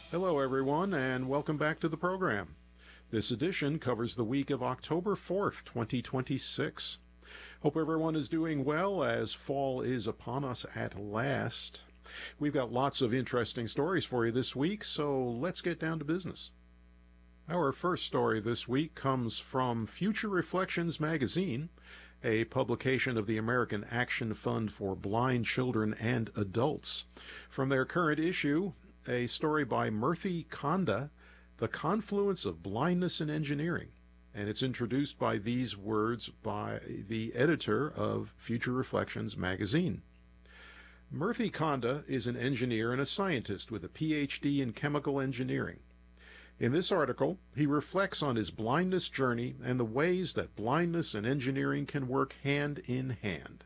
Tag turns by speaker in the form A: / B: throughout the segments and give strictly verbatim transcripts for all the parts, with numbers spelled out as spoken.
A: Hello, everyone, and welcome back to the program. This edition covers the week of October fourth, twenty twenty-six. Hope everyone is doing well as fall is upon us at last. We've got lots of interesting stories for you this week, so let's get down to business. Our first story this week comes from Future Reflections magazine, a publication of the American Action Fund for Blind Children and Adults. From their current issue, a story by Murthy Konda, The Confluence of Blindness and Engineering. And it's introduced by these words by the editor of Future Reflections magazine. Murthy Konda is an engineer and a scientist with a P H D in chemical engineering. In this article, he reflects on his blindness journey and the ways that blindness and engineering can work hand in hand.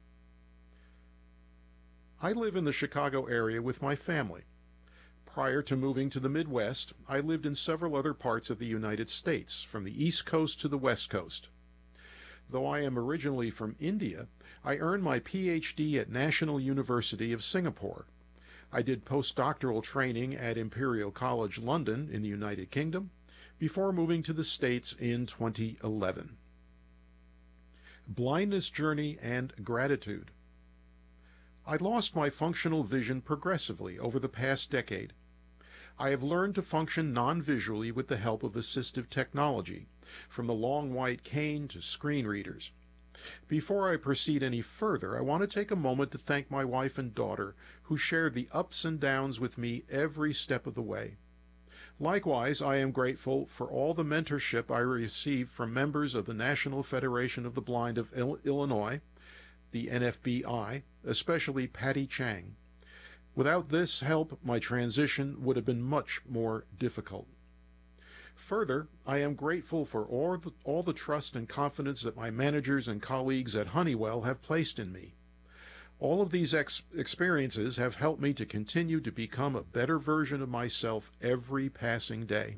A: I live in the Chicago area with my family. Prior to moving to the Midwest, I lived in several other parts of the United States, from the East Coast to the West Coast. Though I am originally from India, I earned my P H D at National University of Singapore. I did postdoctoral training at Imperial College London in the United Kingdom before moving to the States in twenty eleven. Blindness journey and gratitude. I lost my functional vision progressively over the past decade. I have learned to function non-visually with the help of assistive technology, from the long white cane to screen readers. Before I proceed any further, I want to take a moment to thank my wife and daughter, who shared the ups and downs with me every step of the way. Likewise, I am grateful for all the mentorship I received from members of the National Federation of the Blind of Illinois, the N F B I, especially Patty Chang. Without this help, my transition would have been much more difficult. Further, I am grateful for all the, all the trust and confidence that my managers and colleagues at Honeywell have placed in me. All of these ex experiences have helped me to continue to become a better version of myself every passing day.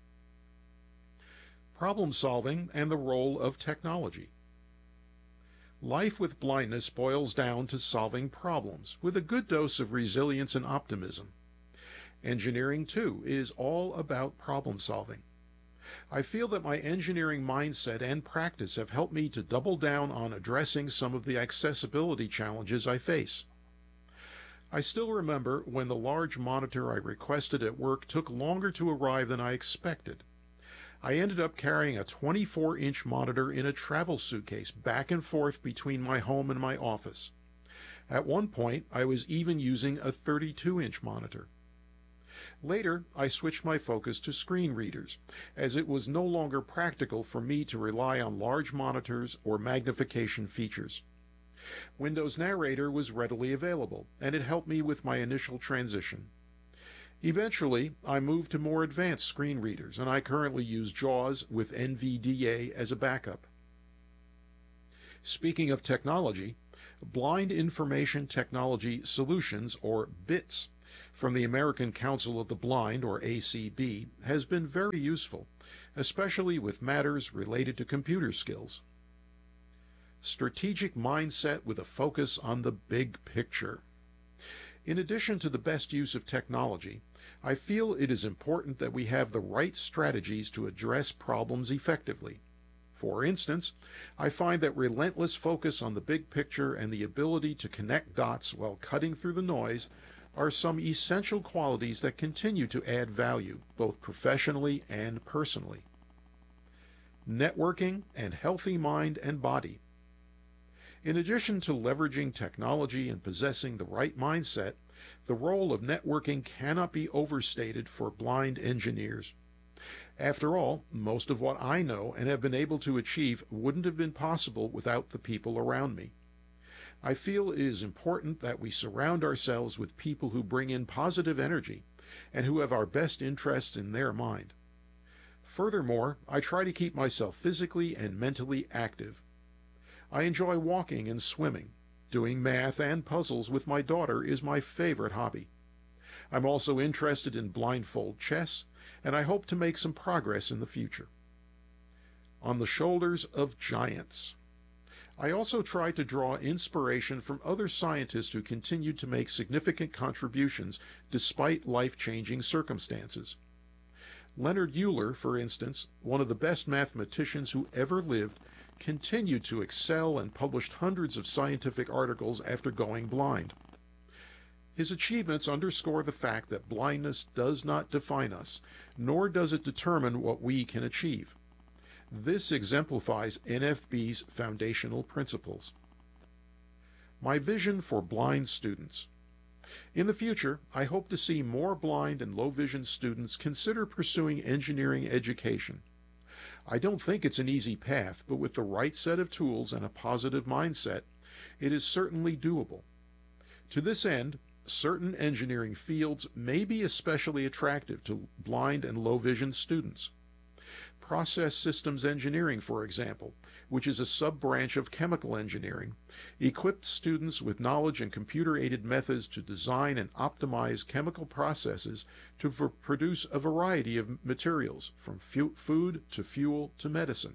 A: Problem solving and the role of technology. Life with blindness boils down to solving problems, with a good dose of resilience and optimism. Engineering, too, is all about problem solving. I feel that my engineering mindset and practice have helped me to double down on addressing some of the accessibility challenges I face. I still remember when the large monitor I requested at work took longer to arrive than I expected. I ended up carrying a twenty-four inch monitor in a travel suitcase back and forth between my home and my office. At one point, I was even using a thirty-two inch monitor. Later, I switched my focus to screen readers, as it was no longer practical for me to rely on large monitors or magnification features. Windows Narrator was readily available, and it helped me with my initial transition. Eventually, I moved to more advanced screen readers, and I currently use JAWS with N V D A as a backup. Speaking of technology, Blind Information Technology Solutions, or BITS, from the American Council of the Blind, or A C B, has been very useful, especially with matters related to computer skills. Strategic mindset with a focus on the big picture. In addition to the best use of technology, I feel it is important that we have the right strategies to address problems effectively. For instance, I find that relentless focus on the big picture and the ability to connect dots while cutting through the noise are some essential qualities that continue to add value, both professionally and personally. Networking and healthy mind and body. In addition to leveraging technology and possessing the right mindset, the role of networking cannot be overstated for blind engineers. After all, most of what I know and have been able to achieve wouldn't have been possible without the people around me. I feel it is important that we surround ourselves with people who bring in positive energy and who have our best interests in their mind. Furthermore, I try to keep myself physically and mentally active. I enjoy walking and swimming. Doing math and puzzles with my daughter is my favorite hobby. I'm also interested in blindfold chess, and I hope to make some progress in the future. On the shoulders of giants. I also tried to draw inspiration from other scientists who continued to make significant contributions despite life-changing circumstances. Leonard Euler, for instance, one of the best mathematicians who ever lived, continued to excel and published hundreds of scientific articles after going blind. His achievements underscore the fact that blindness does not define us, nor does it determine what we can achieve. This exemplifies N F B's foundational principles. My vision for blind students. In the future, I hope to see more blind and low vision students consider pursuing engineering education. I don't think it's an easy path, but with the right set of tools and a positive mindset, it is certainly doable. To this end, certain engineering fields may be especially attractive to blind and low vision students. Process systems engineering, for example, which is a sub-branch of chemical engineering, equips students with knowledge and computer-aided methods to design and optimize chemical processes to produce a variety of materials, from fu- food to fuel to medicine.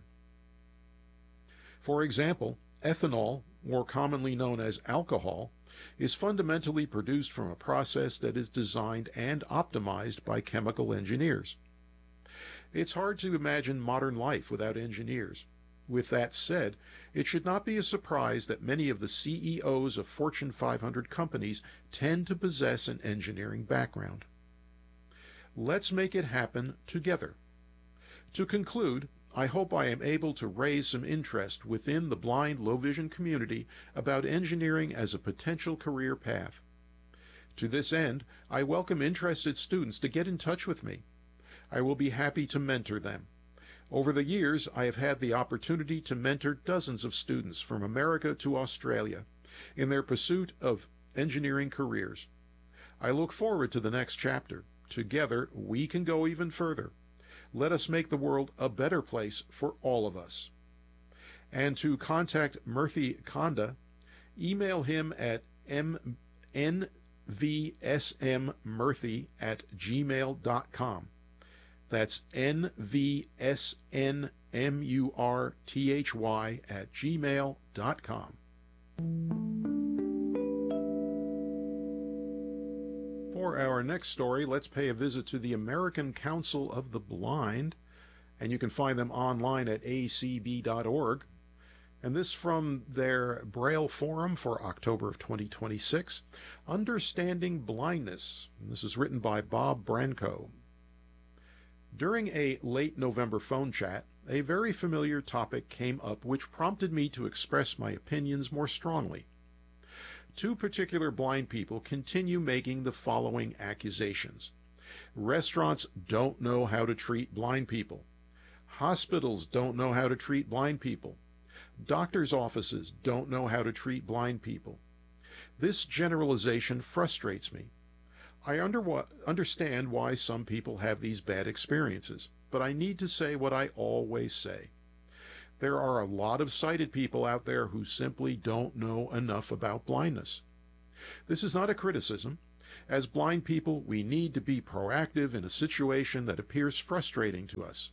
A: For example, ethanol, more commonly known as alcohol, is fundamentally produced from a process that is designed and optimized by chemical engineers. It's hard to imagine modern life without engineers. With that said, it should not be a surprise that many of the C E Os of Fortune five hundred companies tend to possess an engineering background. Let's make it happen together. To conclude, I hope I am able to raise some interest within the blind low vision community about engineering as a potential career path. To this end, I welcome interested students to get in touch with me. I will be happy to mentor them. Over the years, I have had the opportunity to mentor dozens of students from America to Australia in their pursuit of engineering careers. I look forward to the next chapter. Together, we can go even further. Let us make the world a better place for all of us. And to contact Murthy Konda, email him at n v s m murthy at gmail dot com. That's N V S N M U R T H Y at gmail dot com. For our next story, let's pay a visit to the American Council of the Blind, and you can find them online at a c b dot org. And this from their Braille Forum for October of twenty twenty-six, Understanding Blindness. And this is written by Bob Branco. During a late November phone chat, a very familiar topic came up which prompted me to express my opinions more strongly. Two particular blind people continue making the following accusations. Restaurants don't know how to treat blind people. Hospitals don't know how to treat blind people. Doctors' offices don't know how to treat blind people. This generalization frustrates me. I under- understand why some people have these bad experiences, but I need to say what I always say. There are a lot of sighted people out there who simply don't know enough about blindness. This is not a criticism. As blind people, we need to be proactive in a situation that appears frustrating to us.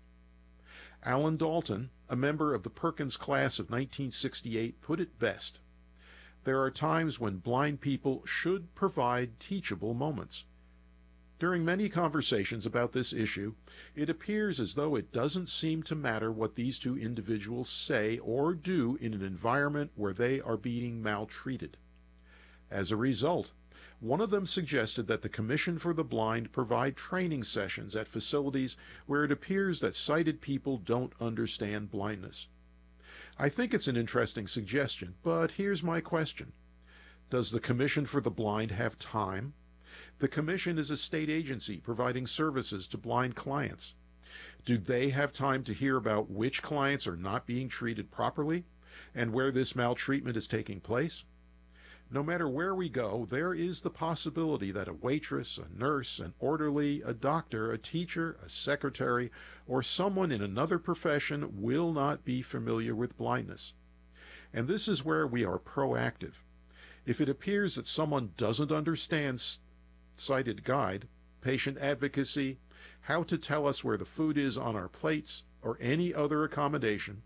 A: Alan Dalton, a member of the Perkins class of nineteen sixty-eight, put it best. There are times when blind people should provide teachable moments. During many conversations about this issue, it appears as though it doesn't seem to matter what these two individuals say or do in an environment where they are being maltreated. As a result, one of them suggested that the Commission for the Blind provide training sessions at facilities where it appears that sighted people don't understand blindness. I think it's an interesting suggestion, but here's my question. Does the Commission for the Blind have time? The Commission is a state agency providing services to blind clients. Do they have time to hear about which clients are not being treated properly and where this maltreatment is taking place? No matter where we go, there is the possibility that a waitress, a nurse, an orderly, a doctor, a teacher, a secretary, or someone in another profession will not be familiar with blindness. And this is where we are proactive. If it appears that someone doesn't understand sighted guide, patient advocacy, how to tell us where the food is on our plates, or any other accommodation,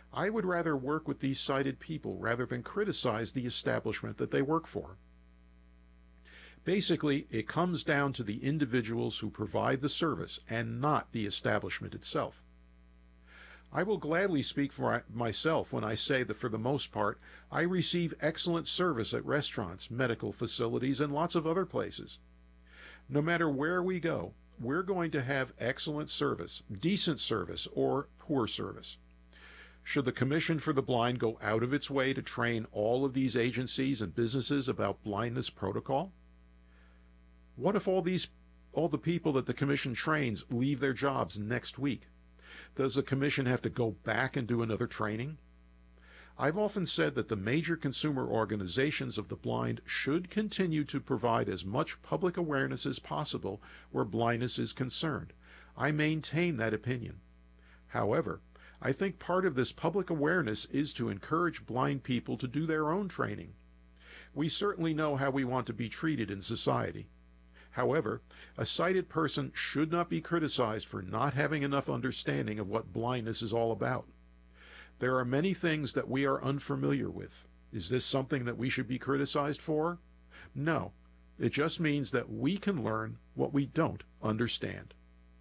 A: I would rather work with these sighted people rather than criticize the establishment that they work for. Basically, it comes down to the individuals who provide the service and not the establishment itself. I will gladly speak for myself when I say that for the most part, I receive excellent service at restaurants, medical facilities, and lots of other places. No matter where we go, we're going to have excellent service, decent service, or poor service. Should the Commission for the Blind go out of its way to train all of these agencies and businesses about blindness protocol? What if all these all the people that the Commission trains leave their jobs next week? Does the Commission have to go back and do another training? I've often said that the major consumer organizations of the blind should continue to provide as much public awareness as possible where blindness is concerned. I maintain that opinion. However, I think part of this public awareness is to encourage blind people to do their own training. We certainly know how we want to be treated in society. However, a sighted person should not be criticized for not having enough understanding of what blindness is all about. There are many things that we are unfamiliar with. Is this something that we should be criticized for? No. It just means that we can learn what we don't understand.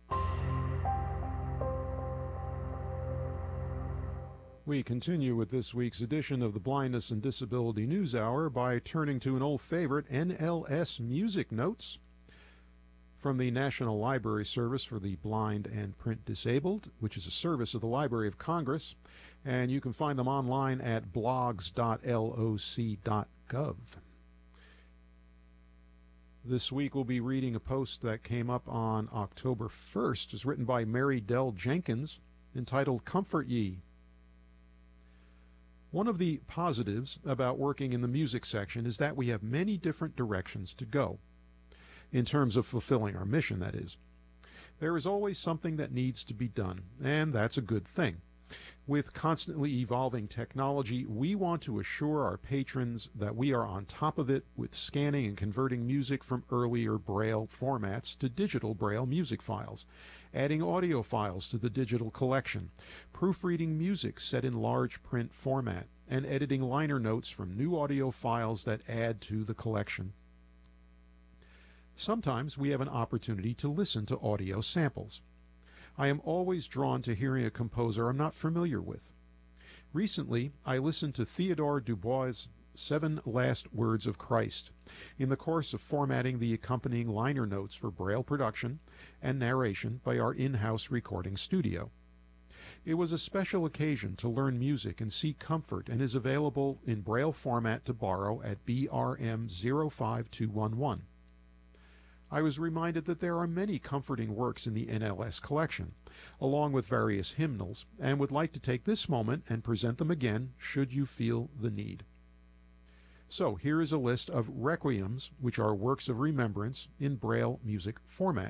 A: We continue with this week's edition of the Blindness and Disability News Hour by turning to an old favorite, N L S Music Notes from the National Library Service for the Blind and Print Disabled, which is a service of the Library of Congress, and you can find them online at blogs dot loc dot gov. This week we'll be reading a post that came up on October first. It's written by Mary Dell Jenkins, entitled Comfort Ye. One of the positives about working in the music section is that we have many different directions to go, in terms of fulfilling our mission, that is. There is always something that needs to be done, and that's a good thing. With constantly evolving technology, we want to assure our patrons that we are on top of it with scanning and converting music from earlier Braille formats to digital Braille music files, adding audio files to the digital collection, proofreading music set in large print format, and editing liner notes from new audio files that add to the collection. Sometimes we have an opportunity to listen to audio samples. I am always drawn to hearing a composer I'm not familiar with. Recently, I listened to Theodore Dubois' Seven Last Words of Christ in the course of formatting the accompanying liner notes for Braille production and narration by our in-house recording studio. It was a special occasion to learn music and seek comfort, and is available in Braille format to borrow at B R M zero five two one one. I was reminded that there are many comforting works in the N L S collection, along with various hymnals, and would like to take this moment and present them again should you feel the need. So here is a list of requiems, which are works of remembrance in Braille music format.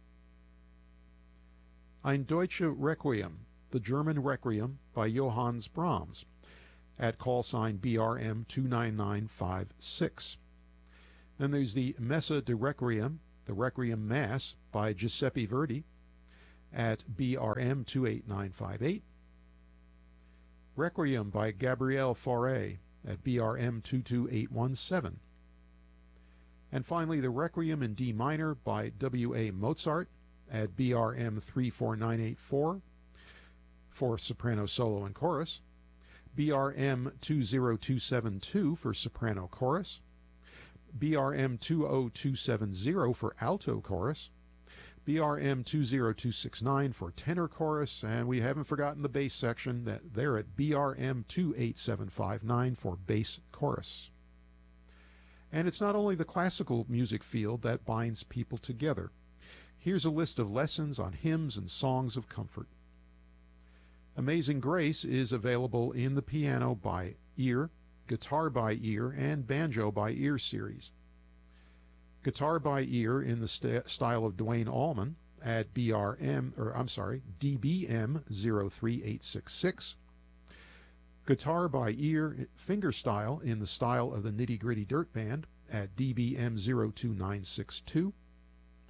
A: Ein Deutsche Requiem, the German Requiem by Johannes Brahms, at call sign B R M two nine nine five six. Then there's the Messa de Requiem, the Requiem Mass by Giuseppe Verdi, at B R M two eight nine five eight. Requiem by Gabriel Fauré at B R M two two eight one seven. And finally, the Requiem in D minor by W A Mozart at B R M three four nine eight four for soprano solo and chorus, B R M two zero two seven two for soprano chorus, B R M two zero two seven zero for alto chorus, B R M two zero two six nine for tenor chorus, and we haven't forgotten the bass section, that they're at B R M two eight seven five nine for bass chorus. And it's not only the classical music field that binds people together. Here's a list of lessons on hymns and songs of comfort. Amazing Grace is available in the piano by ear, guitar by ear, and banjo by ear series. Guitar by ear in the st style of Duane Allman at B R M, or I'm sorry, D B M zero three eight six six. Guitar by ear fingerstyle in the style of the Nitty Gritty Dirt Band at D B M zero two nine six two.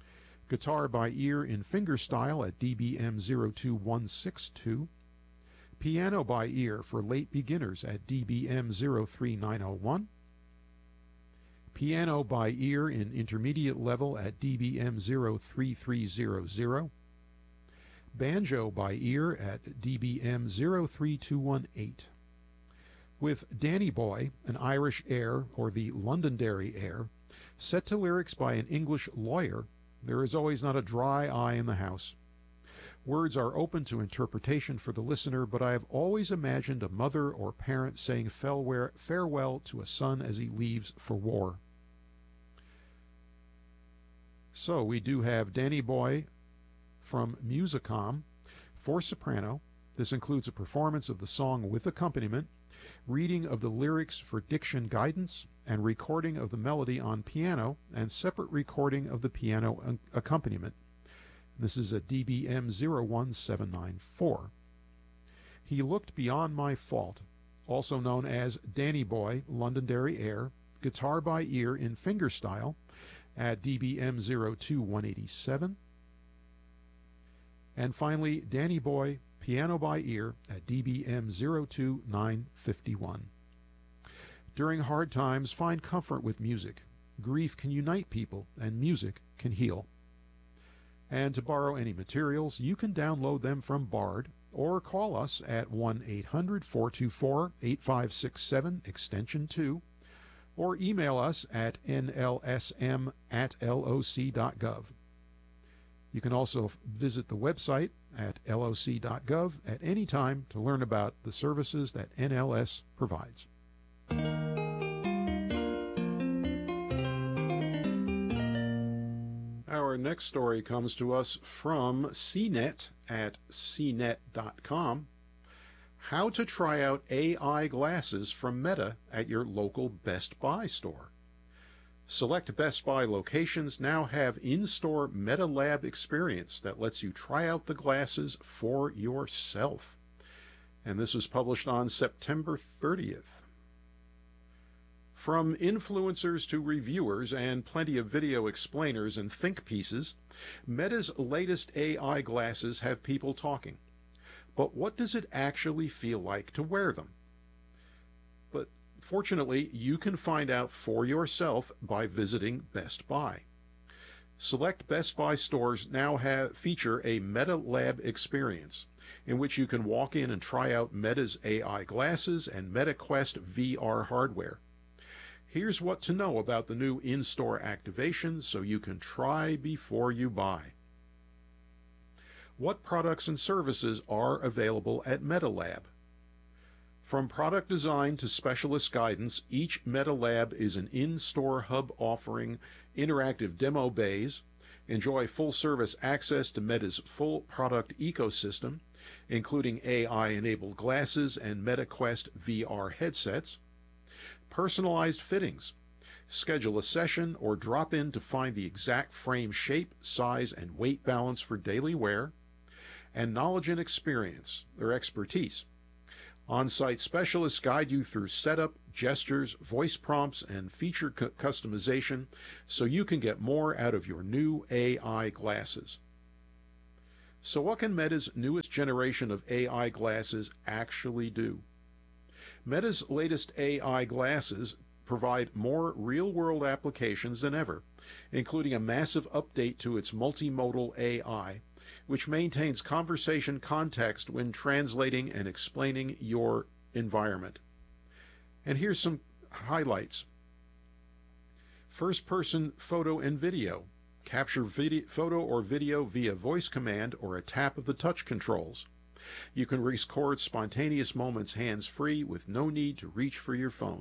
A: Guitar by ear in fingerstyle at D B M zero two one six two. Piano by ear for late beginners at D B M zero three nine zero one. Piano by ear in intermediate level at D B M zero three three zero zero. Banjo by ear at D B M zero three two one eight. With Danny Boy, an Irish air, or the Londonderry air, set to lyrics by an English lawyer, there is always not a dry eye in the house. Words are open to interpretation for the listener, but I have always imagined a mother or parent saying farewell to a son as he leaves for war. So we do have Danny Boy from Musicom for soprano. This includes a performance of the song with accompaniment, reading of the lyrics for diction guidance, and recording of the melody on piano, and separate recording of the piano accompaniment. This is a D B M zero one seven nine four. He Looked Beyond My Fault, also known as Danny Boy, Londonderry air, guitar by ear in fingerstyle at D B M zero two one eight seven. And finally, Danny Boy, piano by ear at D B M zero two nine five one. During hard times, find comfort with music. Grief can unite people, and music can heal. And to borrow any materials, you can download them from Bard or call us at one eight hundred four two four eight five six seven, extension two, or email us at N L S M at L O C dot gov. You can also visit the website at L O C dot gov at any time to learn about the services that N L S provides. Our next story comes to us from C net at C net dot com. How to try out A I glasses from Meta at your local Best Buy store. Select Best Buy locations now have in-store Meta Lab experience that lets you try out the glasses for yourself. And this was published on September thirtieth. From influencers to reviewers and plenty of video explainers and think pieces, Meta's latest A I glasses have people talking. But what does it actually feel like to wear them? But fortunately, you can find out for yourself by visiting Best Buy. Select Best Buy stores now have feature a Meta Lab experience, in which you can walk in and try out Meta's A I glasses and MetaQuest V R hardware. Here's what to know about the new in-store activation so you can try before you buy. What products and services are available at MetaLab? From product design to specialist guidance, each MetaLab is an in-store hub offering interactive demo bays. Enjoy full-service access to Meta's full product ecosystem, including A I-enabled glasses and MetaQuest V R headsets. Personalized fittings. Schedule a session or drop in to find the exact frame shape, size, and weight balance for daily wear. And knowledge and experience, or expertise. On-site specialists guide you through setup, gestures, voice prompts, and feature cu- customization so you can get more out of your new A I glasses. So what can Meta's newest generation of A I glasses actually do? Meta's latest A I glasses provide more real-world applications than ever, including a massive update to its multimodal A I, which maintains conversation context when translating and explaining your environment. And here's some highlights. First-person photo and video. Capture video, photo or video via voice command or a tap of the touch controls. You can record spontaneous moments hands-free with no need to reach for your phone.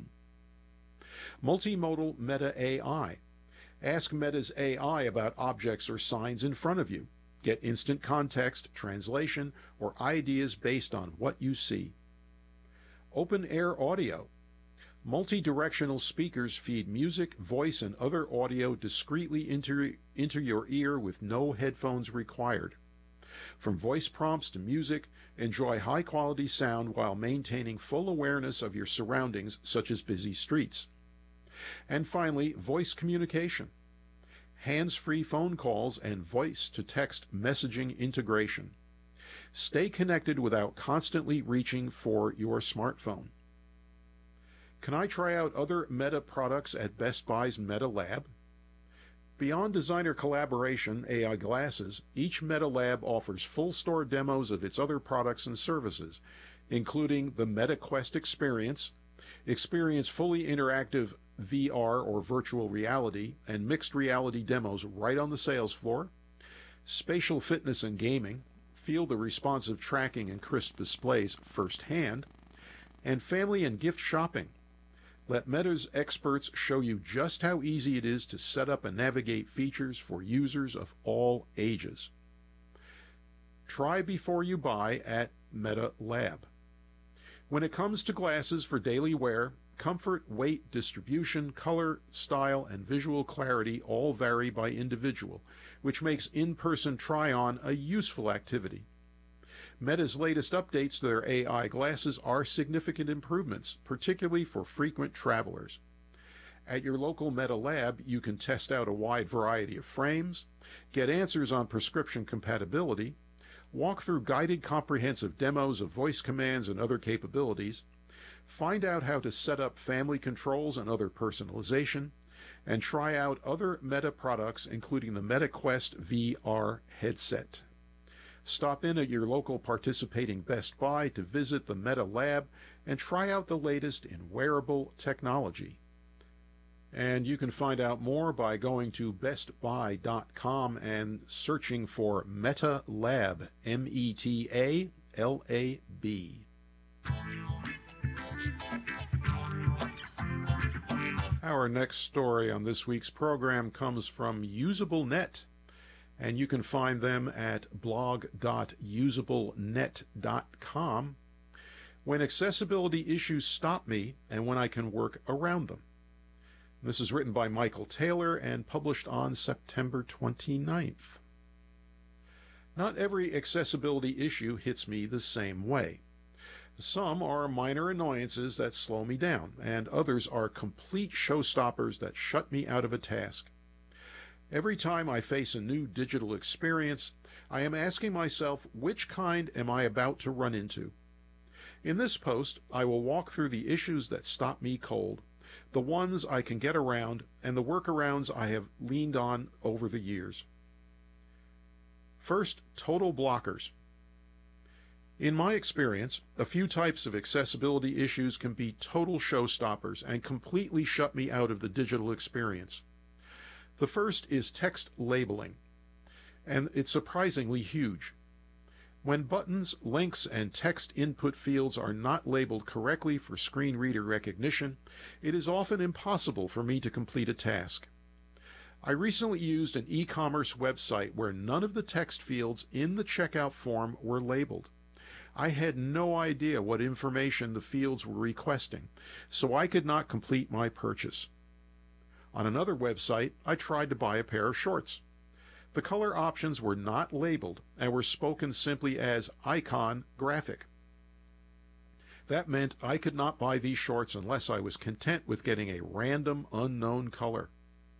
A: Multimodal Meta A I. Ask Meta's A I about objects or signs in front of you. Get instant context, translation, or ideas based on what you see. Open air audio. Multi-directional speakers feed music, voice, and other audio discreetly into, into your ear with no headphones required. From voice prompts to music, enjoy high-quality sound while maintaining full awareness of your surroundings, such as busy streets. And finally, voice communication. Hands-free phone calls and voice-to-text messaging integration. Stay connected without constantly reaching for your smartphone. Can I try out other Meta products at Best Buy's Meta Lab? Beyond designer collaboration, A I glasses, each Meta Lab offers full store demos of its other products and services, including the Meta Quest Experience, experience fully interactive V R or virtual reality and mixed reality demos right on the sales floor, spatial fitness and gaming, feel the responsive tracking and crisp displays firsthand, and family and gift shopping. Let Meta's experts show you just how easy it is to set up and navigate features for users of all ages. Try before you buy at Meta Lab. When it comes to glasses for daily wear, comfort, weight, distribution, color, style, and visual clarity all vary by individual, which makes in-person try-on a useful activity. Meta's latest updates to their A I glasses are significant improvements, particularly for frequent travelers. At your local Meta Lab, you can test out a wide variety of frames, get answers on prescription compatibility, walk through guided comprehensive demos of voice commands and other capabilities, find out how to set up family controls and other personalization, and try out other Meta products including the Meta Quest V R headset. Stop in at your local participating Best Buy to visit the Meta Lab and try out the latest in wearable technology. And you can find out more by going to best buy dot com and searching for Meta Lab, M E T A L A B. Our next story on this week's program comes from UsableNet, and you can find them at blog dot usable net dot com. When accessibility issues stop me and when I can work around them. This is written by Michael Taylor and published on September twenty-ninth. Not every accessibility issue hits me the same way. Some are minor annoyances that slow me down, and others are complete showstoppers that shut me out of a task. Every time I face a new digital experience, I am asking myself, which kind am I about to run into? In this post, I will walk through the issues that stop me cold, the ones I can get around, and the workarounds I have leaned on over the years. First, total blockers. In my experience, a few types of accessibility issues can be total showstoppers and completely shut me out of the digital experience. The first is text labeling, and it's surprisingly huge. When buttons, links, and text input fields are not labeled correctly for screen reader recognition, it is often impossible for me to complete a task. I recently used an e-commerce website where none of the text fields in the checkout form were labeled. I had no idea what information the fields were requesting, so I could not complete my purchase. On another website, I tried to buy a pair of shorts. The color options were not labeled and were spoken simply as icon graphic. That meant I could not buy these shorts unless I was content with getting a random unknown color.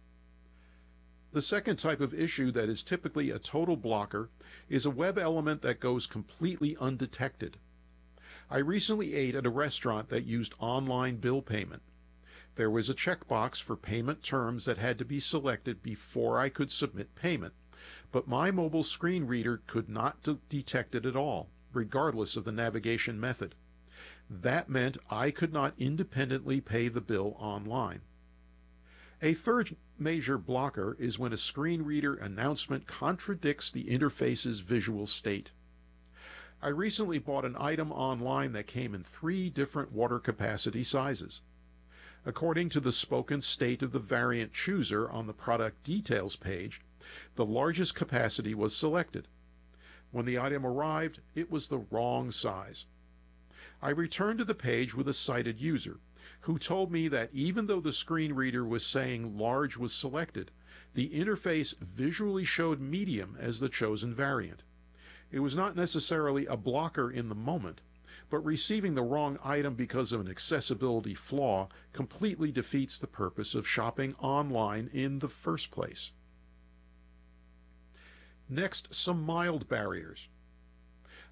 A: The second type of issue that is typically a total blocker is a web element that goes completely undetected. I recently ate at a restaurant that used online bill payment. There was a checkbox for payment terms that had to be selected before I could submit payment, but my mobile screen reader could not de- detect it at all, regardless of the navigation method. That meant I could not independently pay the bill online. A third major blocker is when a screen reader announcement contradicts the interface's visual state. I recently bought an item online that came in three different water capacity sizes. According to the spoken state of the variant chooser on the product details page, the largest capacity was selected. When the item arrived, it was the wrong size. I returned to the page with a sighted user, who told me that even though the screen reader was saying large was selected, the interface visually showed medium as the chosen variant. It was not necessarily a blocker in the moment, but receiving the wrong item because of an accessibility flaw completely defeats the purpose of shopping online in the first place. Next, some mild barriers.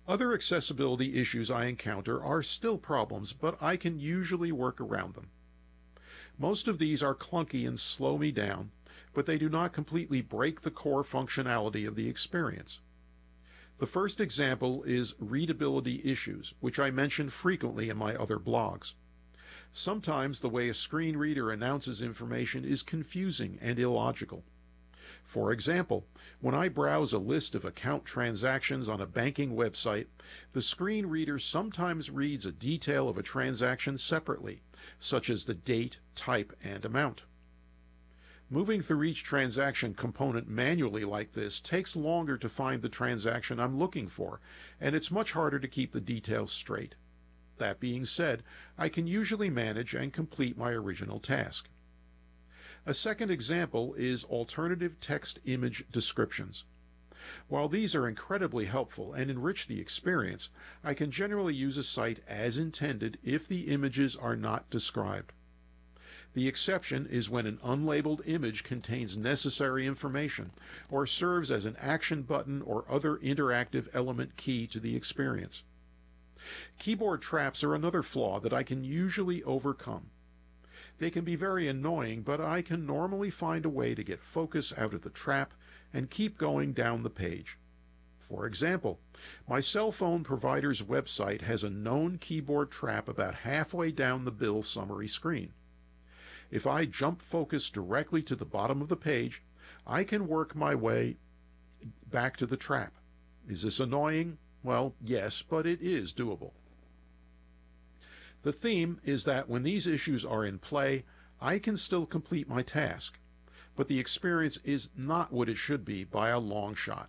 A: Other accessibility issues I encounter are still problems, but I can usually work around them. Most of these are clunky and slow me down, but they do not completely break the core functionality of the experience. The first example is readability issues, which I mention frequently in my other blogs. Sometimes the way a screen reader announces information is confusing and illogical. For example, when I browse a list of account transactions on a banking website, the screen reader sometimes reads a detail of a transaction separately, such as the date, type, and amount. Moving through each transaction component manually like this takes longer to find the transaction I'm looking for, and it's much harder to keep the details straight. That being said, I can usually manage and complete my original task. A second example is alternative text-image descriptions. While these are incredibly helpful and enrich the experience, I can generally use a site as intended if the images are not described. The exception is when an unlabeled image contains necessary information or serves as an action button or other interactive element key to the experience. Keyboard traps are another flaw that I can usually overcome. They can be very annoying, but I can normally find a way to get focus out of the trap and keep going down the page. For example, my cell phone provider's website has a known keyboard trap about halfway down the bill summary screen. If I jump focus directly to the bottom of the page, I can work my way back to the trap. Is this annoying? Well, yes, but it is doable. The theme is that when these issues are in play, I can still complete my task, but the experience is not what it should be by a long shot.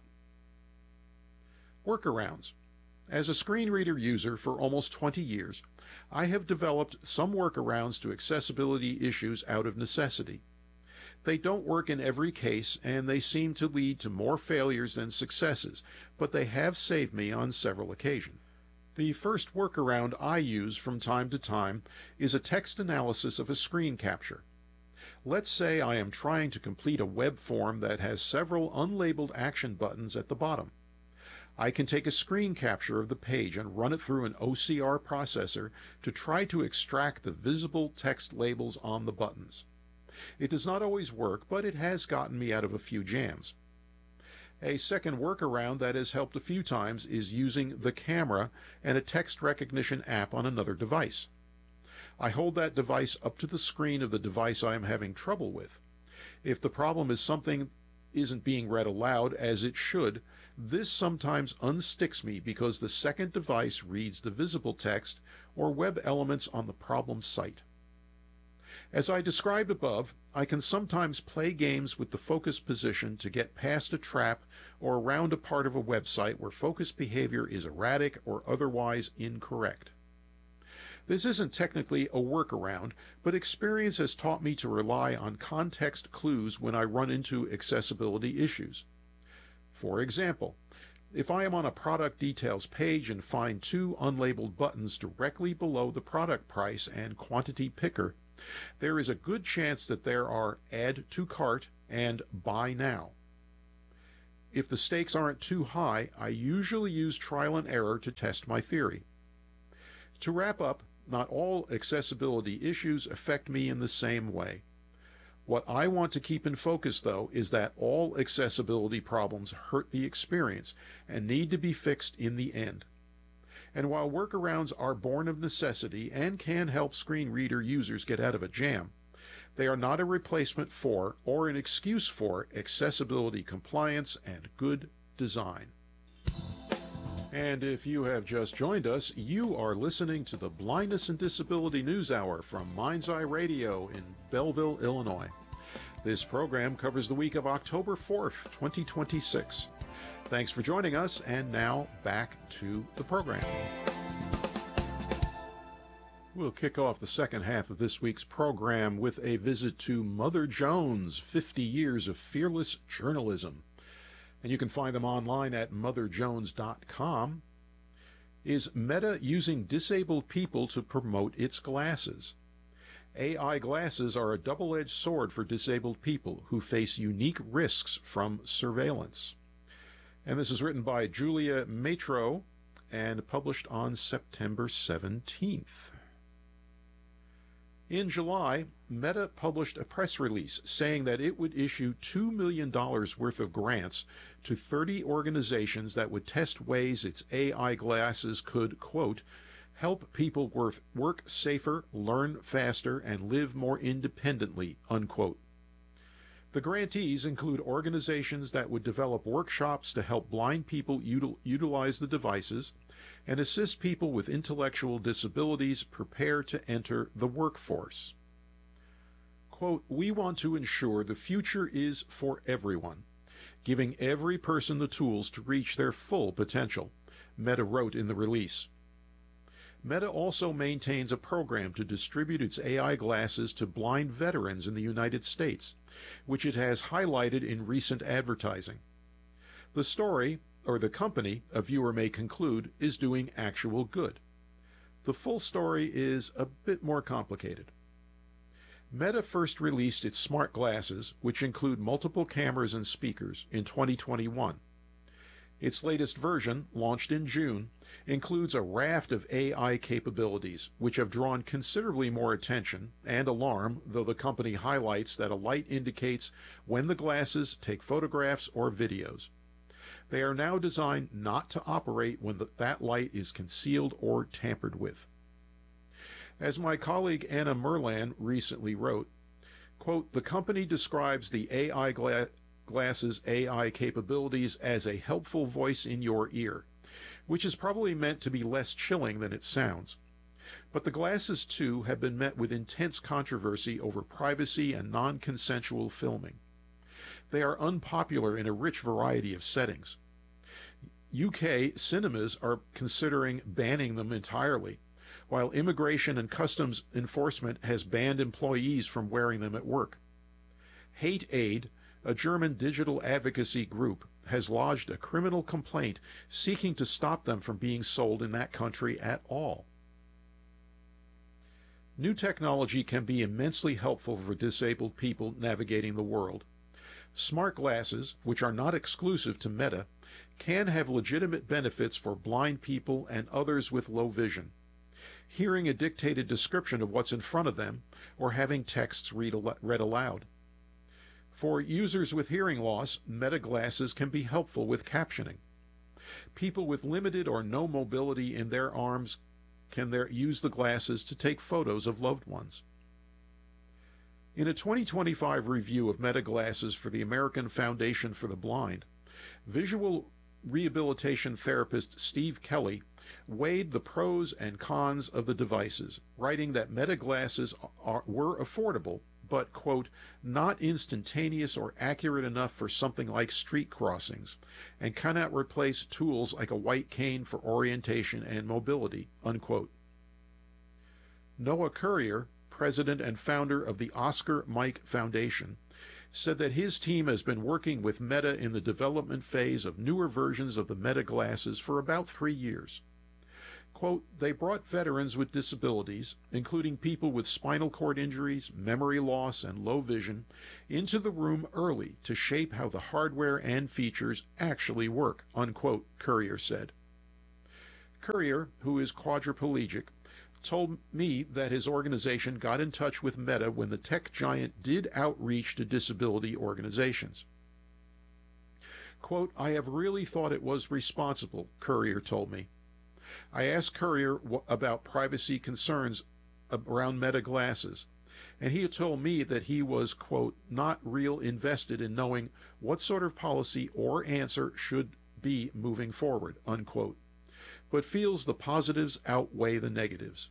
A: Workarounds. As a screen reader user for almost twenty years, I have developed some workarounds to accessibility issues out of necessity. They don't work in every case, and they seem to lead to more failures than successes, but they have saved me on several occasions. The first workaround I use from time to time is a text analysis of a screen capture. Let's say I am trying to complete a web form that has several unlabeled action buttons at the bottom. I can take a screen capture of the page and run it through an O C R processor to try to extract the visible text labels on the buttons. It does not always work, but it has gotten me out of a few jams. A second workaround that has helped a few times is using the camera and a text recognition app on another device. I hold that device up to the screen of the device I am having trouble with. If the problem is something isn't being read aloud as it should, this sometimes unsticks me because the second device reads the visible text or web elements on the problem site. As I described above, I can sometimes play games with the focus position to get past a trap or around a part of a website where focus behavior is erratic or otherwise incorrect. This isn't technically a workaround, but experience has taught me to rely on context clues when I run into accessibility issues. For example, if I am on a product details page and find two unlabeled buttons directly below the product price and quantity picker, there is a good chance that there are Add to Cart and Buy Now. If the stakes aren't too high, I usually use trial and error to test my theory. To wrap up, not all accessibility issues affect me in the same way. What I want to keep in focus, though, is that all accessibility problems hurt the experience and need to be fixed in the end. And while workarounds are born of necessity and can help screen reader users get out of a jam, they are not a replacement for or an excuse for accessibility compliance and good design. And if you have just joined us, you are listening to the Blindness and Disability News Hour from Mind's Eye Radio in Belleville, Illinois. This program covers the week of October fourth, twenty twenty-six. Thanks for joining us, and now back to the program. We'll kick off the second half of this week's program with a visit to Mother Jones, fifty years of Fearless Journalism. And you can find them online at mother jones dot com. Is Meta using disabled people to promote its glasses? A I glasses are a double-edged sword for disabled people who face unique risks from surveillance. And this is written by Julia Matro and published on September seventeenth. In July, Meta published a press release saying that it would issue two million dollars worth of grants to thirty organizations that would test ways its A I glasses could, quote, help people work, work safer, learn faster, and live more independently, unquote. The grantees include organizations that would develop workshops to help blind people util- utilize the devices and assist people with intellectual disabilities prepare to enter the workforce. Quote, we want to ensure the future is for everyone, giving every person the tools to reach their full potential, Meta wrote in the release. Meta also maintains a program to distribute its A I glasses to blind veterans in the United States, which it has highlighted in recent advertising. The story, or the company, a viewer may conclude, is doing actual good. The full story is a bit more complicated. Meta first released its smart glasses, which include multiple cameras and speakers, in twenty twenty-one. Its latest version, launched in June, includes a raft of A I capabilities, which have drawn considerably more attention and alarm, though the company highlights that a light indicates when the glasses take photographs or videos. They are now designed not to operate when the, that light is concealed or tampered with. As my colleague Anna Merlan recently wrote, quote, the company describes the A I gla- glasses A I capabilities as a helpful voice in your ear, which is probably meant to be less chilling than it sounds. But the glasses, too, have been met with intense controversy over privacy and non-consensual filming. They are unpopular in a rich variety of settings. U K cinemas are considering banning them entirely, while Immigration and Customs Enforcement has banned employees from wearing them at work. Hate Aid, a German digital advocacy group, has lodged a criminal complaint seeking to stop them from being sold in that country at all. New technology can be immensely helpful for disabled people navigating the world. Smart glasses, which are not exclusive to Meta, can have legitimate benefits for blind people and others with low vision. Hearing a dictated description of what's in front of them, or having texts read, al- read aloud. For users with hearing loss, Meta glasses can be helpful with captioning. People with limited or no mobility in their arms can there use the glasses to take photos of loved ones. In a twenty twenty-five review of Meta glasses for the American Foundation for the Blind, visual rehabilitation therapist Steve Kelly weighed the pros and cons of the devices, writing that Meta glasses are, were affordable, but, quote, not instantaneous or accurate enough for something like street crossings, and cannot replace tools like a white cane for orientation and mobility, unquote. Noah Currier, president and founder of the Oscar Mike Foundation, said that his team has been working with Meta in the development phase of newer versions of the Meta glasses for about three years. Quote, they brought veterans with disabilities, including people with spinal cord injuries, memory loss, and low vision, into the room early to shape how the hardware and features actually work, unquote, Currier said. Currier, who is quadriplegic, told me that his organization got in touch with Meta when the tech giant did outreach to disability organizations. Quote, I have really thought it was responsible, Currier told me. I asked Currier about privacy concerns around Meta glasses, and he told me that he was, quote, not real invested in knowing what sort of policy or answer should be moving forward, unquote, but feels the positives outweigh the negatives.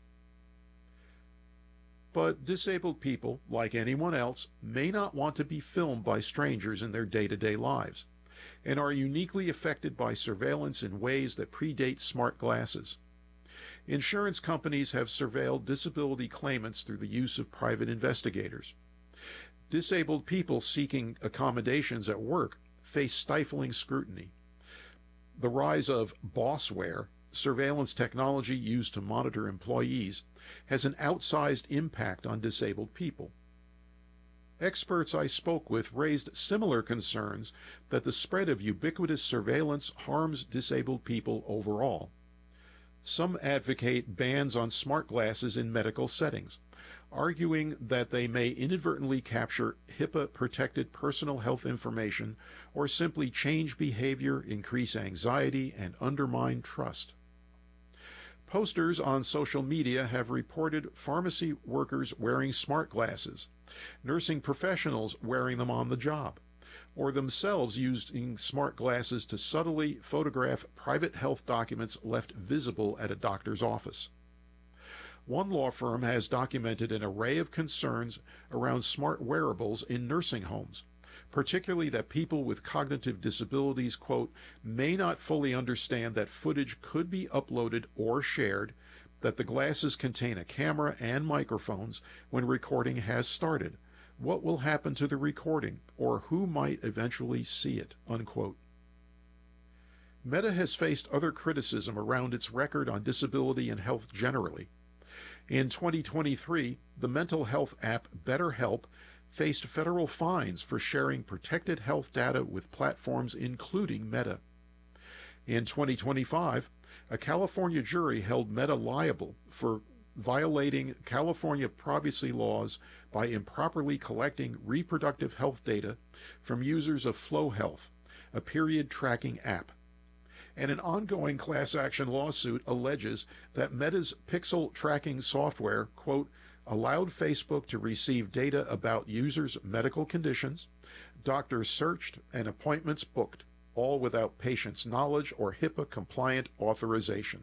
A: But disabled people, like anyone else, may not want to be filmed by strangers in their day-to-day lives, and are uniquely affected by surveillance in ways that predate smart glasses. Insurance companies have surveilled disability claimants through the use of private investigators. Disabled people seeking accommodations at work face stifling scrutiny. The rise of bossware, surveillance technology used to monitor employees, has an outsized impact on disabled people. Experts I spoke with raised similar concerns that the spread of ubiquitous surveillance harms disabled people overall. Some advocate bans on smart glasses in medical settings, arguing that they may inadvertently capture HIPAA-protected personal health information or simply change behavior, increase anxiety, and undermine trust. Posters on social media have reported pharmacy workers wearing smart glasses, nursing professionals wearing them on the job, or themselves using smart glasses to subtly photograph private health documents left visible at a doctor's office. One law firm has documented an array of concerns around smart wearables in nursing homes, particularly that people with cognitive disabilities, quote, may not fully understand that footage could be uploaded or shared, that the glasses contain a camera and microphones when recording has started. What will happen to the recording, or who might eventually see it, unquote. Meta has faced other criticism around its record on disability and health generally. In twenty twenty-three, the mental health app BetterHelp faced federal fines for sharing protected health data with platforms including Meta. In twenty twenty-five, a California jury held Meta liable for violating California privacy laws by improperly collecting reproductive health data from users of Flow Health, a period tracking app. And an ongoing class action lawsuit alleges that Meta's pixel tracking software, quote, allowed Facebook to receive data about users' medical conditions, doctors searched, and appointments booked, all without patients' knowledge or HIPAA-compliant authorization.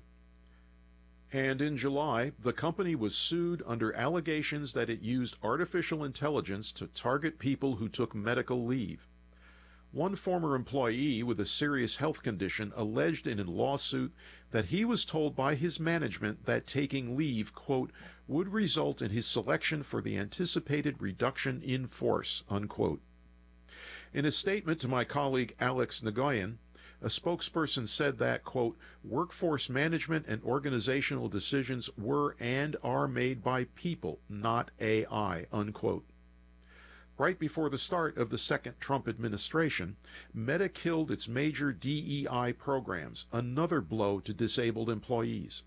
A: And in July, the company was sued under allegations that it used artificial intelligence to target people who took medical leave. One former employee with a serious health condition alleged in a lawsuit that he was told by his management that taking leave, quote, would result in his selection for the anticipated reduction in force, unquote. In a statement to my colleague Alex Nagoyan, a spokesperson said that, quote, workforce management and organizational decisions were and are made by people, not A I, unquote. Right before the start of the second Trump administration, Meta killed its major D E I programs, another blow to disabled employees.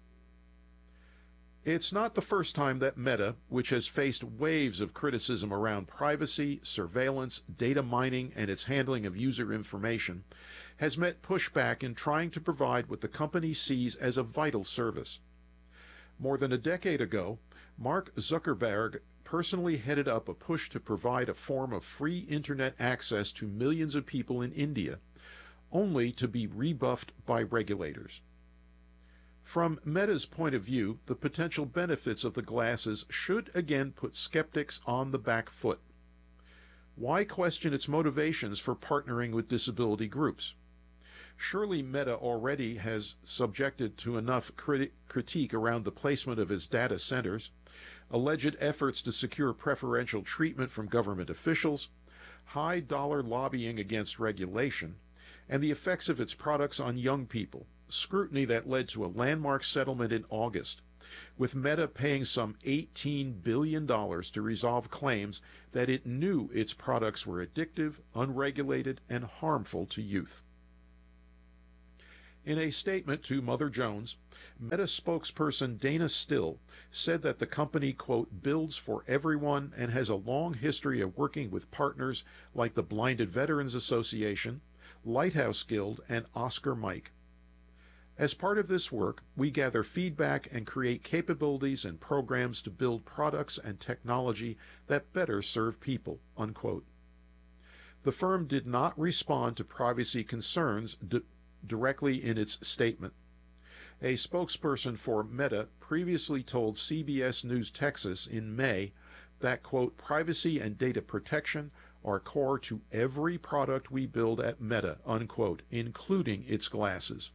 A: It's not the first time that Meta, which has faced waves of criticism around privacy, surveillance, data mining, and its handling of user information, has met pushback in trying to provide what the company sees as a vital service. More than a decade ago, Mark Zuckerberg personally headed up a push to provide a form of free internet access to millions of people in India, only to be rebuffed by regulators. From Meta's point of view, the potential benefits of the glasses should again put skeptics on the back foot. Why question its motivations for partnering with disability groups? Surely Meta already has subjected to enough criti- critique around the placement of its data centers, alleged efforts to secure preferential treatment from government officials, high-dollar lobbying against regulation, and the effects of its products on young people, scrutiny that led to a landmark settlement in August, with Meta paying some eighteen billion dollars to resolve claims that it knew its products were addictive, unregulated, and harmful to youth. In a statement to Mother Jones, Meta spokesperson Dana Still said that the company, quote, builds for everyone and has a long history of working with partners like the Blinded Veterans Association, Lighthouse Guild, and Oscar Mike. As part of this work, we gather feedback and create capabilities and programs to build products and technology that better serve people, unquote. The firm did not respond to privacy concerns d- directly in its statement. A spokesperson for Meta previously told C B S News Texas in May that, quote, privacy and data protection are core to every product we build at Meta, unquote, including its glasses.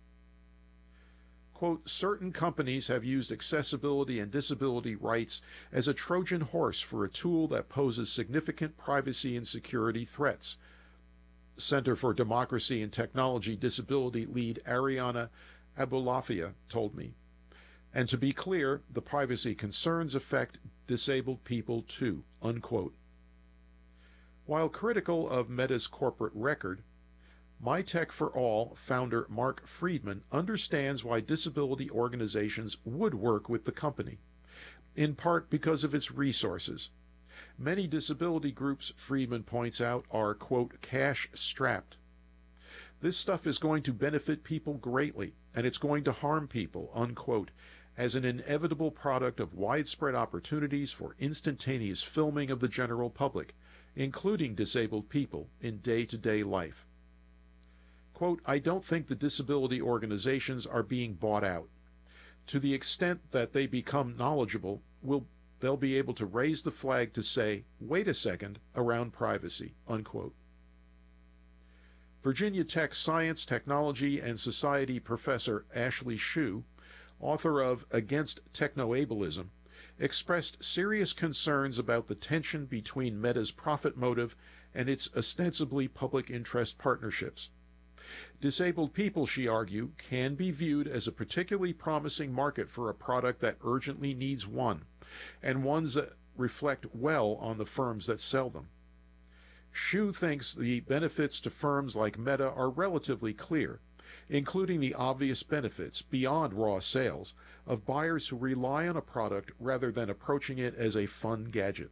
A: Quote, certain companies have used accessibility and disability rights as a Trojan horse for a tool that poses significant privacy and security threats, Center for Democracy and Technology Disability lead Ariana Abulafia told me. And to be clear, the privacy concerns affect disabled people too, unquote. While critical of Meta's corporate record, MyTech for All founder Mark Friedman understands why disability organizations would work with the company, in part because of its resources. Many disability groups, Friedman points out, are, quote, cash-strapped. This stuff is going to benefit people greatly, and it's going to harm people, unquote, as an inevitable product of widespread opportunities for instantaneous filming of the general public, including disabled people, in day-to-day life. Quote, I don't think the disability organizations are being bought out. To the extent that they become knowledgeable, will they'll be able to raise the flag to say, wait a second, around privacy, unquote. Virginia Tech Science, Technology, and Society professor Ashley Hsu, author of Against Technoableism, expressed serious concerns about the tension between Meta's profit motive and its ostensibly public interest partnerships. Disabled people, she argued, can be viewed as a particularly promising market for a product that urgently needs one, and ones that reflect well on the firms that sell them. Hsu thinks the benefits to firms like Meta are relatively clear, including the obvious benefits, beyond raw sales, of buyers who rely on a product rather than approaching it as a fun gadget.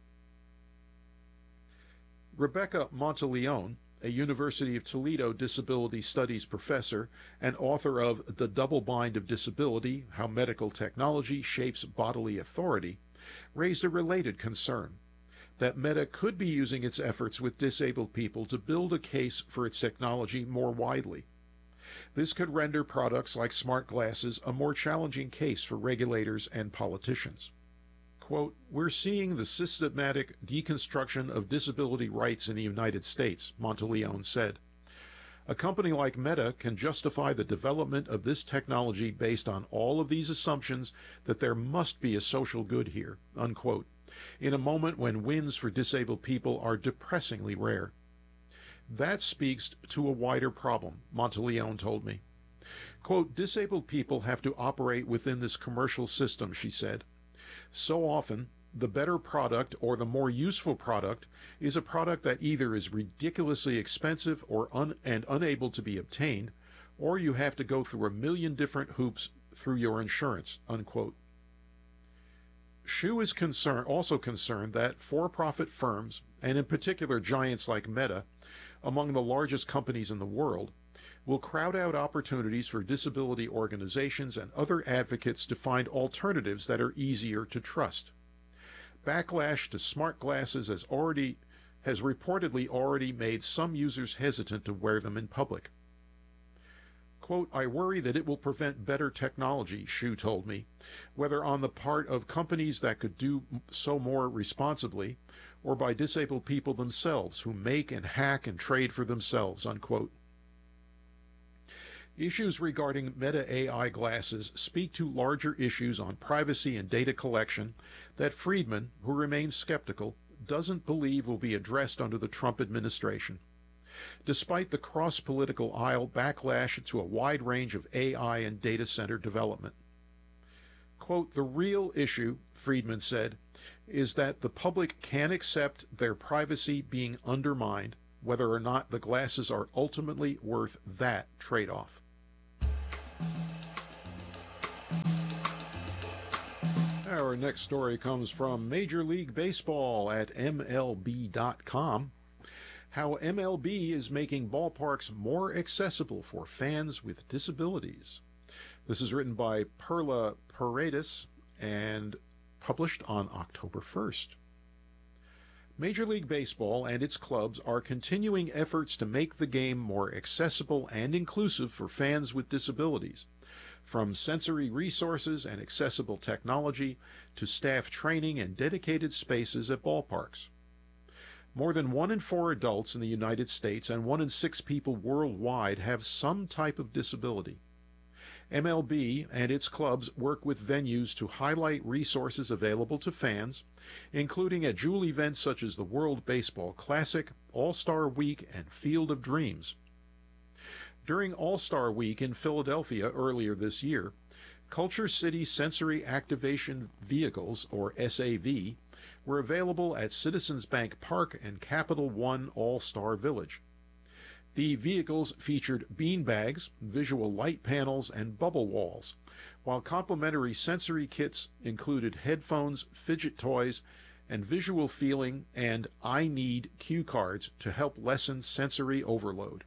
A: Rebecca Monteleone, a University of Toledo Disability Studies professor and author of The Double Bind of Disability, How Medical Technology Shapes Bodily Authority, raised a related concern, that Meta could be using its efforts with disabled people to build a case for its technology more widely. This could render products like smart glasses a more challenging case for regulators and politicians. Quote, we're seeing the systematic deconstruction of disability rights in the United States, Monteleone said. A company like Meta can justify the development of this technology based on all of these assumptions that there must be a social good here, unquote, in a moment when wins for disabled people are depressingly rare. That speaks to a wider problem, Monteleone told me. Quote, disabled people have to operate within this commercial system, she said. So often, the better product or the more useful product is a product that either is ridiculously expensive or un and unable to be obtained, or you have to go through a million different hoops through your insurance, unquote. Hsu is concern, also concerned that for-profit firms, and in particular giants like Meta, among the largest companies in the world, will crowd out opportunities for disability organizations and other advocates to find alternatives that are easier to trust. Backlash to smart glasses has already has reportedly already made some users hesitant to wear them in public. Quote, I worry that it will prevent better technology, Hsu told me, whether on the part of companies that could do so more responsibly, or by disabled people themselves who make and hack and trade for themselves, unquote. Issues regarding Meta A I glasses speak to larger issues on privacy and data collection that Friedman, who remains skeptical, doesn't believe will be addressed under the Trump administration. Despite the cross-political aisle backlash to a wide range of A I and data center development. Quote, the real issue, Friedman said, is that the public can accept their privacy being undermined, whether or not the glasses are ultimately worth that trade-off. Our next story comes from Major League Baseball at M L B dot com. How M L B is making ballparks more accessible for fans with disabilities. This is written by Perla Paredes and published on October first. Major League Baseball and its clubs are continuing efforts to make the game more accessible and inclusive for fans with disabilities, from sensory resources and accessible technology to staff training and dedicated spaces at ballparks. More than one in four adults in the United States and one in six people worldwide have some type of disability. M L B and its clubs work with venues to highlight resources available to fans, including at jewel events such as the World Baseball Classic, All-Star Week, and Field of Dreams. During All-Star Week in Philadelphia earlier this year, Culture City Sensory Activation Vehicles, or S A V, were available at Citizens Bank Park and Capital One All-Star Village. The vehicles featured beanbags, visual light panels, and bubble walls, while complementary sensory kits included headphones, fidget toys, and visual feeling and I need cue cards to help lessen sensory overload.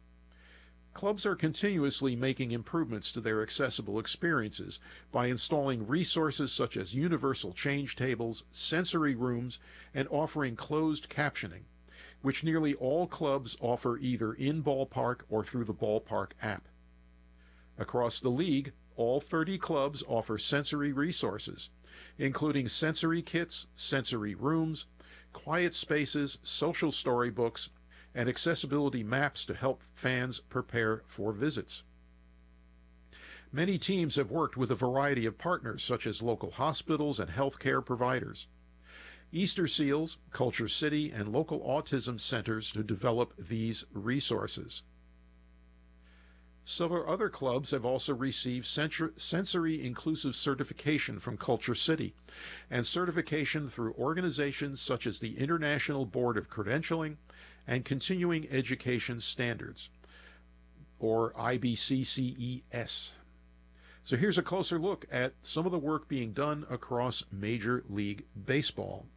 A: Clubs are continuously making improvements to their accessible experiences by installing resources such as universal change tables, sensory rooms, and offering closed captioning, which nearly all clubs offer either in ballpark or through the ballpark app. Across the league, all thirty clubs offer sensory resources, including sensory kits, sensory rooms, quiet spaces, social storybooks, and accessibility maps to help fans prepare for visits. Many teams have worked with a variety of partners, such as local hospitals and healthcare providers, Easter Seals, Culture City, and local autism centers to develop these resources. Several other clubs have also received sensory inclusive certification from Culture City and certification through organizations such as the International Board of Credentialing and Continuing Education Standards, or I B C C E S. So here's a closer look at some of the work being done across Major League Baseball.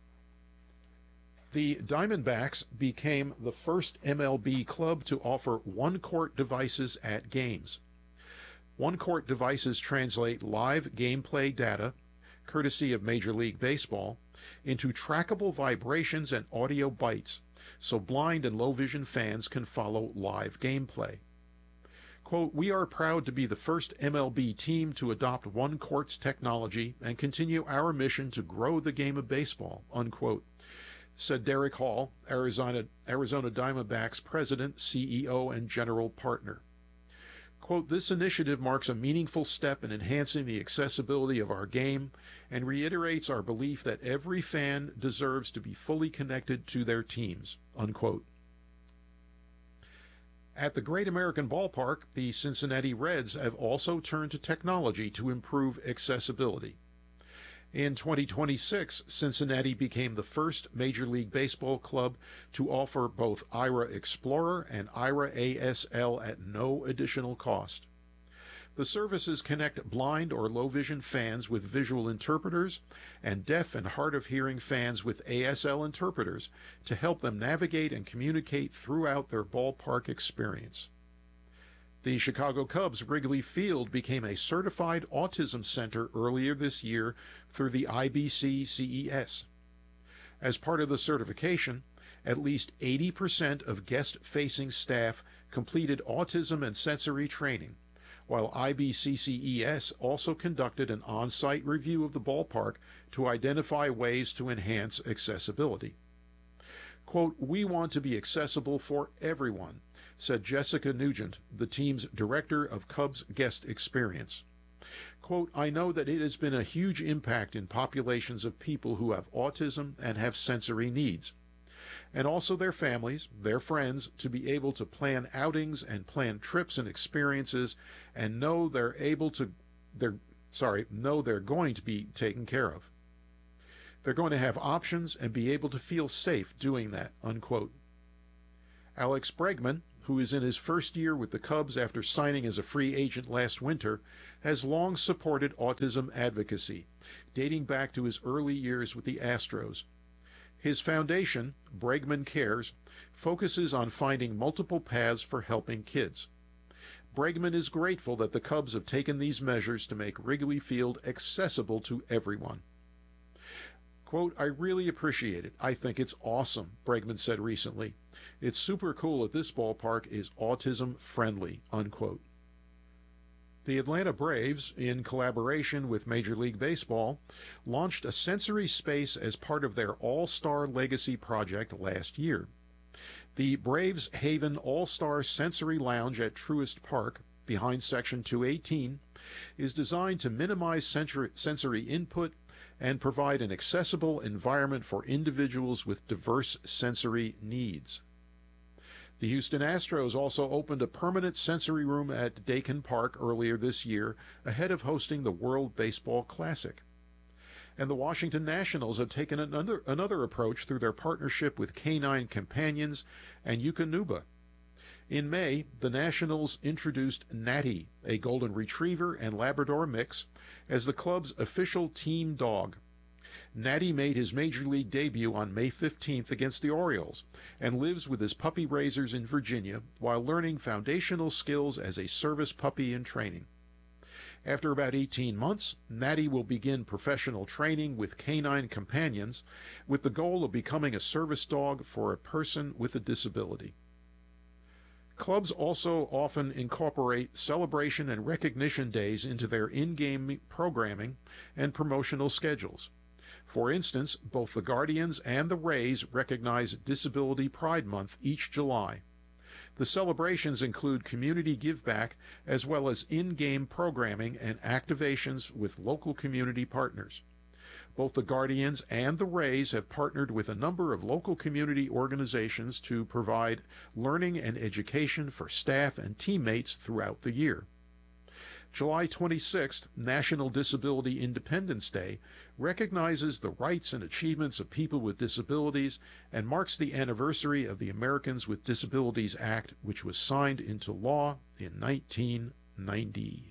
A: The Diamondbacks became the first M L B club to offer one-court devices at games. One-court devices translate live gameplay data, courtesy of Major League Baseball, into trackable vibrations and audio bytes, so blind and low-vision fans can follow live gameplay. Quote, "We are proud to be the first M L B team to adopt one-court's technology and continue our mission to grow the game of baseball," unquote, said Derek Hall, Arizona, Arizona Diamondbacks president, C E O, and general partner. Quote, "This initiative marks a meaningful step in enhancing the accessibility of our game and reiterates our belief that every fan deserves to be fully connected to their teams," unquote. At the Great American Ballpark, the Cincinnati Reds have also turned to technology to improve accessibility. In twenty twenty-six, Cincinnati became the first Major League Baseball club to offer both Aira Explorer and Aira A S L at no additional cost. The services connect blind or low-vision fans with visual interpreters and deaf and hard-of-hearing fans with A S L interpreters to help them navigate and communicate throughout their ballpark experience. The Chicago Cubs' Wrigley Field became a certified autism center earlier this year through the I B C C E S. As part of the certification, at least eighty percent of guest-facing staff completed autism and sensory training, while I B C C E S also conducted an on-site review of the ballpark to identify ways to enhance accessibility. Quote, "We want to be accessible for everyone," said Jessica Nugent, the team's director of Cubs guest experience. Quote, "I know that it has been a huge impact in populations of people who have autism and have sensory needs, and also their families, their friends, to be able to plan outings and plan trips and experiences and know they're able to, they're, sorry, know they're going to be taken care of. They're going to have options and be able to feel safe doing that," unquote. Alex Bregman, who is in his first year with the Cubs after signing as a free agent last winter, has long supported autism advocacy, dating back to his early years with the Astros. His foundation, Bregman Cares, focuses on finding multiple paths for helping kids. Bregman is grateful that the Cubs have taken these measures to make Wrigley Field accessible to everyone. Quote, "I really appreciate it. I think it's awesome," Bregman said recently. "It's super cool that this ballpark is autism friendly," unquote. The Atlanta Braves, in collaboration with Major League Baseball, launched a sensory space as part of their All-Star Legacy project last year. The Braves Haven All-Star Sensory Lounge at Truist Park, behind Section two eighteen, is designed to minimize sensory input and provide an accessible environment for individuals with diverse sensory needs. The Houston Astros also opened a permanent sensory room at Dakin Park earlier this year ahead of hosting the World Baseball Classic. And the Washington Nationals have taken another, another approach through their partnership with Canine Companions and Eukanuba. In May, the Nationals introduced Natty, a golden retriever and Labrador mix, as the club's official team dog. Natty made his major league debut on May fifteenth against the Orioles and lives with his puppy raisers in Virginia while learning foundational skills as a service puppy in training. After about eighteen months, Natty will begin professional training with canine companions with the goal of becoming a service dog for a person with a disability. Clubs also often incorporate celebration and recognition days into their in-game programming and promotional schedules. For instance, both the Guardians and the Rays recognize Disability Pride Month each July. The celebrations include community give-back as well as in-game programming and activations with local community partners. Both the Guardians and the Rays have partnered with a number of local community organizations to provide learning and education for staff and teammates throughout the year. July twenty-sixth, National Disability Independence Day, recognizes the rights and achievements of people with disabilities and marks the anniversary of the Americans with Disabilities Act, which was signed into law in nineteen ninety.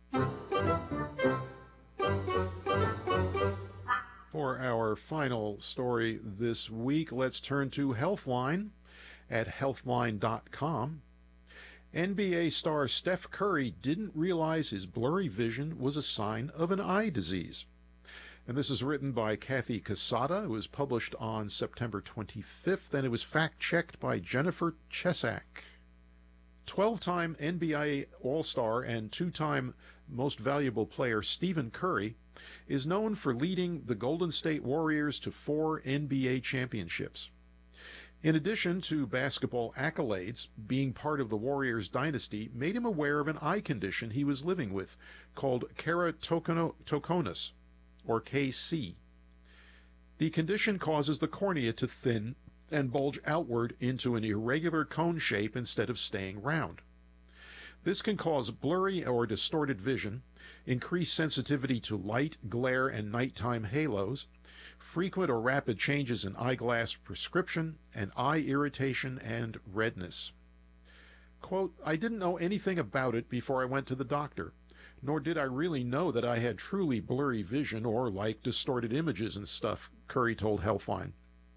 A: For our final story this week, let's turn to Healthline at healthline dot com. N B A star Steph Curry didn't realize his blurry vision was a sign of an eye disease. And this is written by Kathy Casada. It was published on September twenty-fifth, and it was fact-checked by Jennifer Chesak. twelve-time N B A All-Star and two-time Most Valuable Player Stephen Curry is known for leading the Golden State Warriors to four N B A championships. In addition to basketball accolades, being part of the Warriors dynasty made him aware of an eye condition he was living with called keratoconus, or K C. The condition causes the cornea to thin and bulge outward into an irregular cone shape instead of staying round. This can cause blurry or distorted vision, increased sensitivity to light, glare, and nighttime halos, frequent or rapid changes in eyeglass prescription, and eye irritation and redness. Quote, I didn't know anything about it before I went to the doctor, nor did I really know that I had truly blurry vision or like distorted images and stuff, Curry told Healthline.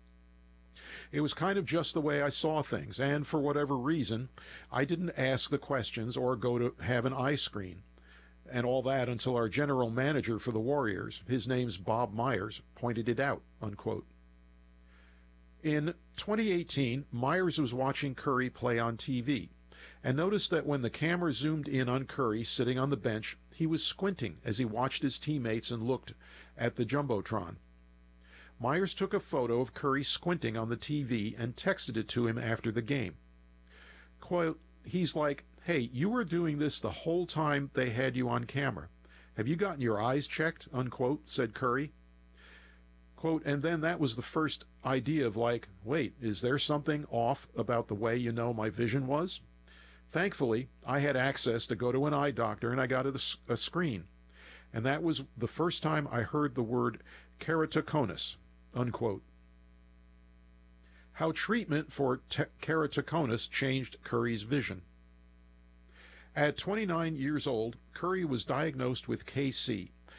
A: It was kind of just the way I saw things, and for whatever reason, I didn't ask the questions or go to have an eye screen. And all that until our general manager for the Warriors, his name's Bob Myers, pointed it out, unquote. In twenty eighteen, Myers was watching Curry play on T V and noticed that when the camera zoomed in on Curry sitting on the bench, he was squinting as he watched his teammates and looked at the Jumbotron. Myers took a photo of Curry squinting on the T V and texted it to him after the game. Quote, he's like, hey, you were doing this the whole time they had you on camera. Have you gotten your eyes checked? Unquote, said Curry. Quote, and then that was the first idea of like, wait, is there something off about the way you know my vision was? Thankfully, I had access to go to an eye doctor and I got a, a screen. And that was the first time I heard the word keratoconus, unquote. How treatment for keratoconus changed Curry's vision. At twenty-nine years old, Curry was diagnosed with K C,